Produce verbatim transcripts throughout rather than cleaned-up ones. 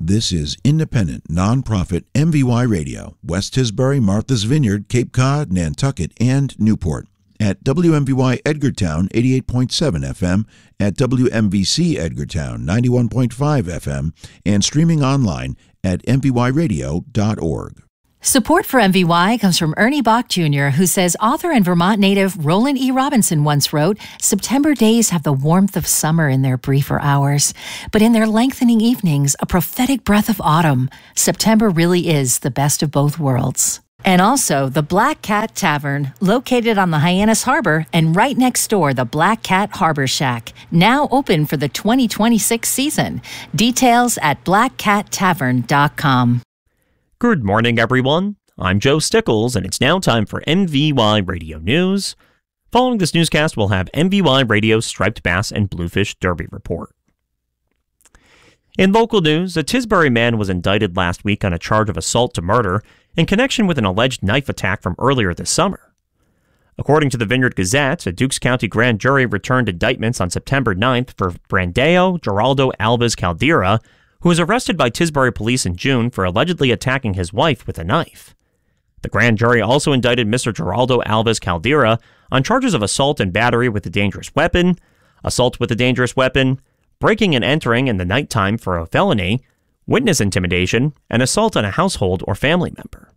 This is independent, nonprofit M V Y Radio, West Tisbury, Martha's Vineyard, Cape Cod, Nantucket, and Newport. At W M V Y Edgartown eighty-eight point seven F M, at W M V C Edgartown ninety-one point five F M, and streaming online at m v y radio dot org. Support for M V Y comes from Ernie Bach Junior, who says author and Vermont native Roland E. Robinson once wrote, "September days have the warmth of summer in their briefer hours, but in their lengthening evenings, a prophetic breath of autumn. September really is the best of both worlds." And also, the Black Cat Tavern, located on the Hyannis Harbor, and right next door, the Black Cat Harbor Shack, now open for the twenty twenty-six season. Details at black cat tavern dot com. Good morning, everyone. I'm Joe Stickles, and it's now time for M V Y Radio News. Following this newscast, we'll have M V Y Radio Striped Bass and Bluefish Derby Report. In local news, a Tisbury man was indicted last week on a charge of assault to murder in connection with an alleged knife attack from earlier this summer. According to the Vineyard Gazette, a Dukes County grand jury returned indictments on September ninth for Brandeo Geraldo Alves Caldera, who was arrested by Tisbury police in June for allegedly attacking his wife with a knife. The grand jury also indicted Mister Geraldo Alves Caldera on charges of assault and battery with a dangerous weapon, assault with a dangerous weapon, breaking and entering in the nighttime for a felony, witness intimidation, and assault on a household or family member.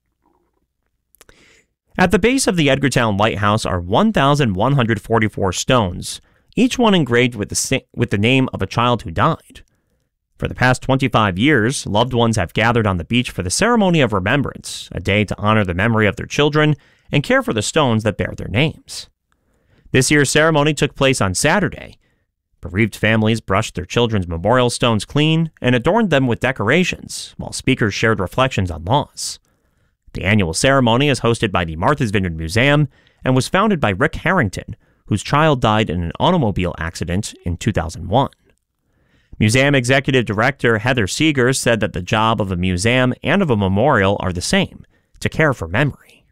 At the base of the Edgartown Lighthouse are one thousand one hundred forty-four stones, each one engraved with the, sa- with the name of a child who died. For the past twenty-five years, loved ones have gathered on the beach for the ceremony of remembrance, a day to honor the memory of their children and care for the stones that bear their names. This year's ceremony took place on Saturday. Bereaved families brushed their children's memorial stones clean and adorned them with decorations, while speakers shared reflections on loss. The annual ceremony is hosted by the Martha's Vineyard Museum and was founded by Rick Harrington, whose child died in an automobile accident in two thousand one. Museum Executive Director Heather Seeger said that the job of a museum and of a memorial are the same, to care for memory.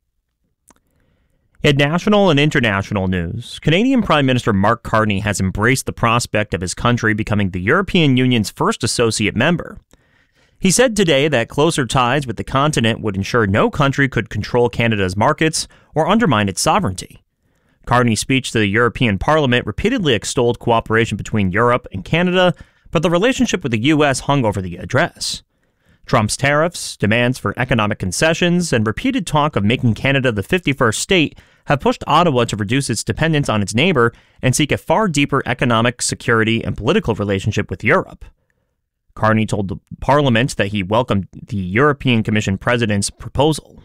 In national and international news, Canadian Prime Minister Mark Carney has embraced the prospect of his country becoming the European Union's first associate member. He said today that closer ties with the continent would ensure no country could control Canada's markets or undermine its sovereignty. Carney's speech to the European Parliament repeatedly extolled cooperation between Europe and Canada, but the relationship with the U S hung over the address. Trump's tariffs, demands for economic concessions, and repeated talk of making Canada the fifty-first state have pushed Ottawa to reduce its dependence on its neighbor and seek a far deeper economic, security, and political relationship with Europe. Carney told the Parliament that he welcomed the European Commission president's proposal.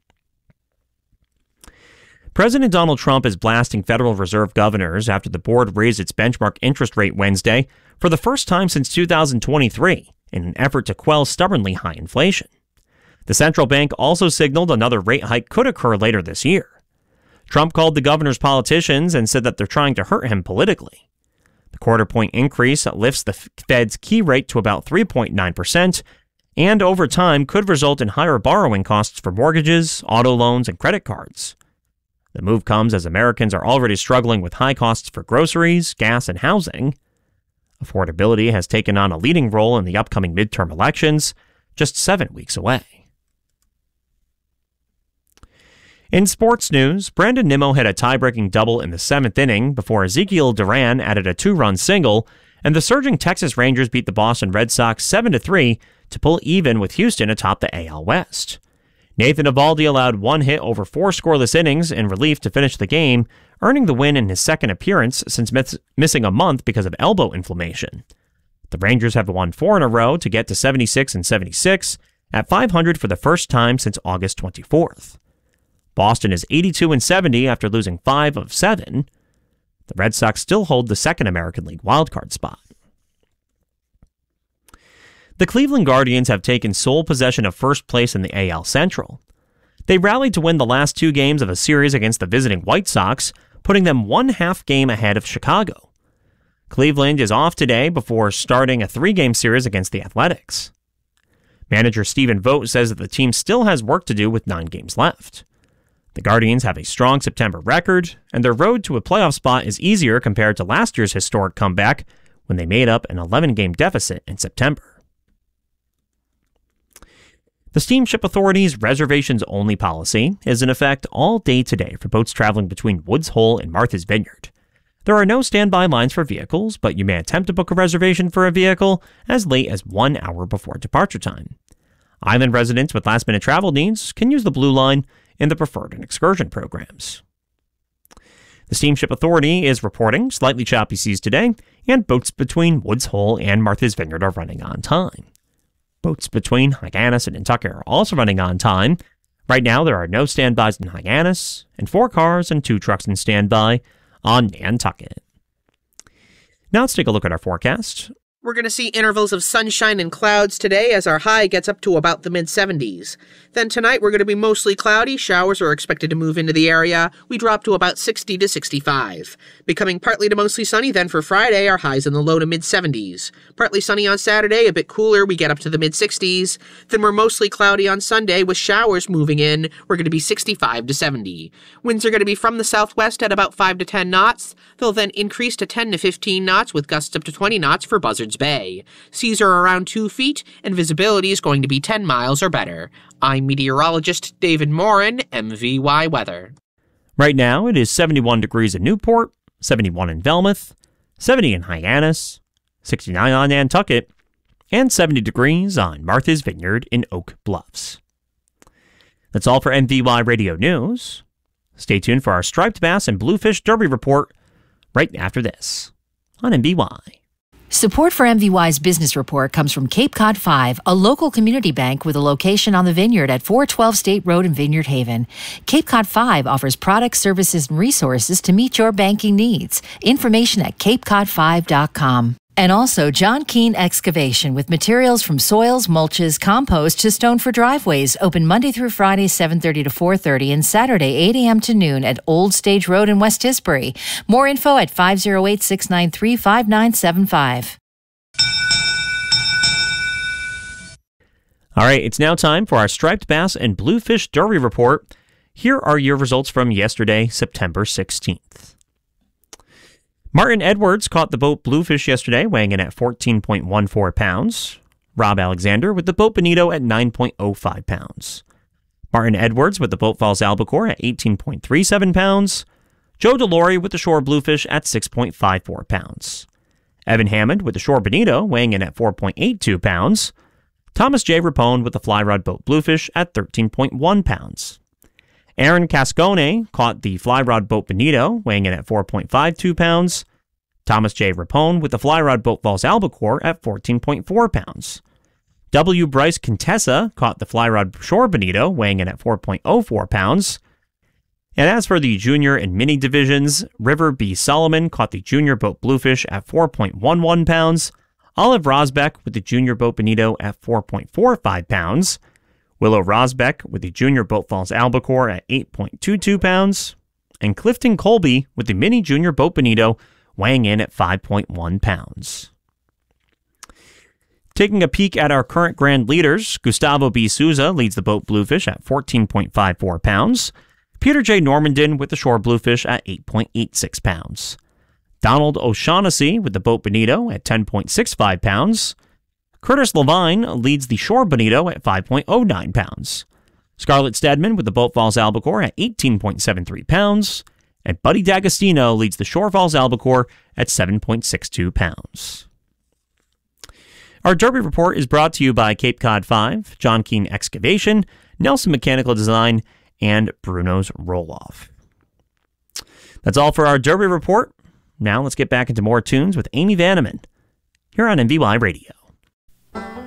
President Donald Trump is blasting Federal Reserve governors after the board raised its benchmark interest rate Wednesday for the first time since two thousand twenty-three in an effort to quell stubbornly high inflation. The central bank also signaled another rate hike could occur later this year. Trump called the governors politicians and said that they're trying to hurt him politically. The quarter-point increase lifts the Fed's key rate to about three point nine percent and over time could result in higher borrowing costs for mortgages, auto loans, and credit cards. The move comes as Americans are already struggling with high costs for groceries, gas, and housing. Affordability has taken on a leading role in the upcoming midterm elections, just seven weeks away. In sports news, Brandon Nimmo hit a tie-breaking double in the seventh inning before Ezekiel Duran added a two-run single, and the surging Texas Rangers beat the Boston Red Sox seven to three to pull even with Houston atop the A L West. Nathan Eovaldi allowed one hit over four scoreless innings in relief to finish the game, earning the win in his second appearance since miss- missing a month because of elbow inflammation. The Rangers have won four in a row to get to seventy-six and seventy-six at five hundred for the first time since August twenty-fourth. Boston is eighty-two and seventy after losing five of seven. The Red Sox still hold the second American League wildcard spot. The Cleveland Guardians have taken sole possession of first place in the A L Central. They rallied to win the last two games of a series against the visiting White Sox, putting them one half game ahead of Chicago. Cleveland is off today before starting a three-game series against the Athletics. Manager Stephen Vogt says that the team still has work to do with nine games left. The Guardians have a strong September record, and their road to a playoff spot is easier compared to last year's historic comeback when they made up an eleven-game deficit in September. The Steamship Authority's reservations-only policy is in effect all day today for boats traveling between Woods Hole and Martha's Vineyard. There are no standby lines for vehicles, but you may attempt to book a reservation for a vehicle as late as one hour before departure time. Island residents with last-minute travel needs can use the Blue Line in the Preferred and Excursion programs. The Steamship Authority is reporting slightly choppy seas today, and boats between Woods Hole and Martha's Vineyard are running on time. Boats between Hyannis and Nantucket are also running on time. Right now, there are no standbys in Hyannis, and four cars and two trucks in standby on Nantucket. Now let's take a look at our forecast. We're going to see intervals of sunshine and clouds today as our high gets up to about the mid seventies. Then tonight we're going to be mostly cloudy. Showers are expected to move into the area. We drop to about sixty to sixty-five. Becoming partly to mostly sunny then for Friday, our highs in the low to mid seventies. Partly sunny on Saturday, a bit cooler, we get up to the mid sixties. Then we're mostly cloudy on Sunday with showers moving in. We're going to be sixty-five to seventy. Winds are going to be from the southwest at about five to ten knots. They'll then increase to ten to fifteen knots with gusts up to twenty knots for Buzzards Bay. Seas are around two feet, and visibility is going to be ten miles or better. I'm meteorologist David Morin, M V Y Weather. Right now, it is seventy-one degrees in Newport, seventy-one in Falmouth, seventy in Hyannis, sixty-nine on Nantucket, and seventy degrees on Martha's Vineyard in Oak Bluffs. That's all for M V Y Radio News. Stay tuned for our striped bass and bluefish derby report right after this on M V Y. Support for M V Y's business report comes from Cape Cod five, a local community bank with a location on the Vineyard at four twelve State Road in Vineyard Haven. Cape Cod five offers products, services, and resources to meet your banking needs. Information at cape cod five dot com. And also John Keane Excavation with materials from soils, mulches, compost to stone for driveways. Open Monday through Friday, seven thirty to four thirty, and Saturday, eight a.m. to noon at Old Stage Road in West Tisbury. More info at five oh eight, six nine three, five nine seven five. All right, it's now time for our striped bass and bluefish derby report. Here are your results from yesterday, September sixteenth. Martin Edwards caught the boat Bluefish yesterday, weighing in at fourteen point one four pounds. Rob Alexander with the boat Bonito at nine point oh five pounds. Martin Edwards with the boat Falls Albacore at eighteen point three seven pounds. Joe Delory with the Shore Bluefish at six point five four pounds. Evan Hammond with the Shore Bonito, weighing in at four point eight two pounds. Thomas J. Rapone with the Fly Rod boat Bluefish at thirteen point one pounds. Aaron Cascone caught the Fly Rod boat Bonito, weighing in at four point five two pounds. Thomas J. Rapone with the Fly Rod boat Falls Albacore at fourteen point four pounds. W. Bryce Contessa caught the Fly Rod Shore Bonito, weighing in at four point oh four pounds. And as for the junior and mini divisions, River B. Solomon caught the junior boat Bluefish at four point one one pounds. Olive Rosbeck with the junior boat Bonito at four point four five pounds. Willow Rosbeck with the junior boat Falls Albacore at eight point two two pounds. And Clifton Colby with the mini junior boat Bonito weighing in at five point one pounds. Taking a peek at our current grand leaders, Gustavo B. Souza leads the boat Bluefish at fourteen point five four pounds. Peter J. Normandin with the Shore Bluefish at eight point eight six pounds. Donald O'Shaughnessy with the boat Bonito at ten point six five pounds. Curtis Levine leads the Shore Bonito at five point oh nine pounds. Scarlett Stedman with the boat Falls Albacore at eighteen point seven three pounds. And Buddy D'Agostino leads the Shore Falls Albacore at seven point six two pounds. Our Derby Report is brought to you by Cape Cod five, John Keane Excavation, Nelson Mechanical Design, and Bruno's Roll-Off. That's all for our Derby Report. Now let's get back into more tunes with Amy Vanneman here on M V Y Radio.